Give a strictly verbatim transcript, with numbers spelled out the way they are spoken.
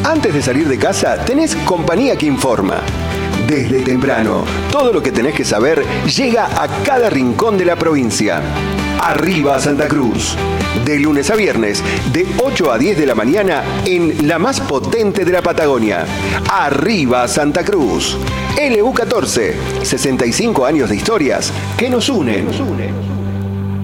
Antes de salir de casa, tenés Compañía que Informa. Desde temprano, todo lo que tenés que saber llega a cada rincón de la provincia. Arriba Santa Cruz. De lunes a viernes, de ocho a diez de la mañana, en la más potente de la Patagonia. Arriba Santa Cruz. L U catorce, sesenta y cinco años de historias que nos unen. Nos unen.